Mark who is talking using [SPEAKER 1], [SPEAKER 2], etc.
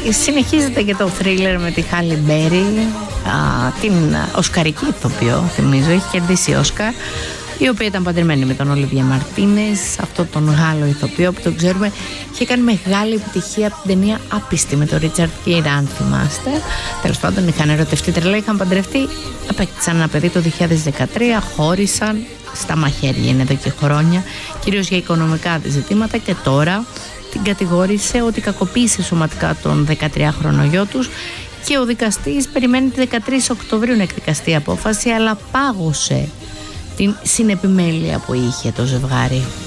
[SPEAKER 1] συνεχίζεται και το θρίλερ με τη Χάλι Μπέρι, την οσκαρική ηθοποιό, θυμίζω, έχει κερδίσει Όσκαρ, η οποία ήταν παντρεμένη με τον Ολιβιέ Μαρτίνες, αυτό τον Γάλλο ηθοποιό που τον ξέρουμε, είχε κάνει μεγάλη επιτυχία από την ταινία Άπιστη με τον Ρίτσαρντ Γκίρ, αν θυμάστε. Τέλος πάντων, είχαν ερωτευτεί τρελά, είχαν παντρευτεί, απέκτησαν ένα παιδί το 2013, χώρισαν, στα μαχαίρια είναι εδώ και χρόνια, κυρίως για οικονομικά της ζητήματα, και τώρα την κατηγόρησε ότι κακοποίησε σωματικά τον 13χρονο γιο τους και ο δικαστής περιμένει τη 13 Οκτωβρίου να εκδικαστεί η απόφαση, αλλά πάγωσε την συνεπιμέλεια που είχε το ζευγάρι.